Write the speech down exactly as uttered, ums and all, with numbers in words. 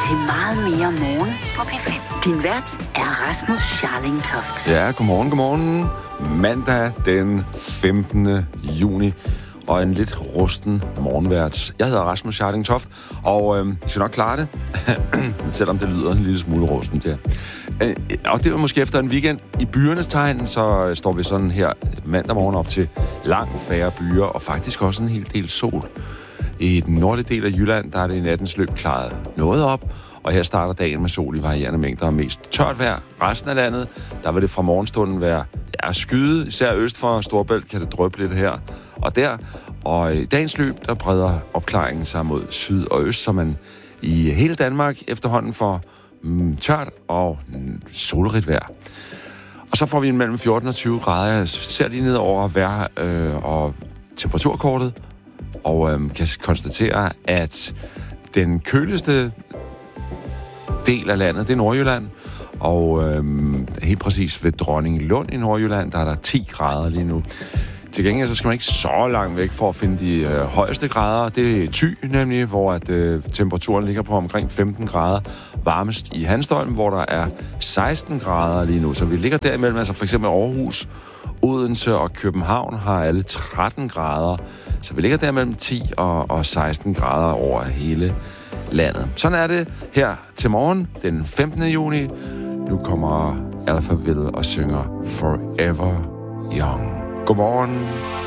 til meget mere morgen på P fem. Din vært er Rasmus Scharling Toft. Ja, godmorgen, godmorgen. Mandag den femtende juni. Og en lidt rusten morgenvært. Jeg hedder Rasmus Scharling Toft, og øh, skal nok klare det, selvom det lyder en lille smule rustent, ja. Øh, og det var måske efter en weekend i byernes tegn, så står vi sådan her mandag morgen op til langt færre byer, og faktisk også en hel del sol. I den nordlige del af Jylland, der er det i nattens løb klaret noget op, og her starter dagen med sol i varierende mængder og mest tørt vejr. Resten af landet, der vil det fra morgenstunden være ja, skyde, især øst for Storebælt kan det dryppe lidt her og der. Og i dagens løb, der breder opklaringen sig mod syd og øst, så man i hele Danmark efterhånden får mm, tørt og mm, solrigt vejr. Og så får vi mellem fjorten og tyve grader. Jeg ser lige ned over vejr øh, og temperaturkortet, og øh, kan konstatere, at den køligste del af landet, det er Nordjylland, og øhm, helt præcis ved Dronninglund i Nordjylland, der er der ti grader lige nu. Til gengæld så skal man ikke så langt væk for at finde de øh, højeste grader. Det er Thy nemlig, hvor at, øh, temperaturen ligger på omkring femten grader. Varmest i Hanstholm, hvor der er seksten grader lige nu. Så vi ligger derimellem, altså for eksempel Aarhus, Odense og København har alle tretten grader. Så vi ligger der mellem ti og, og seksten grader over hele landet. Sådan er det her til morgen, den femtende juni. Nu kommer Alphaville og synger Forever Young. Godmorgen.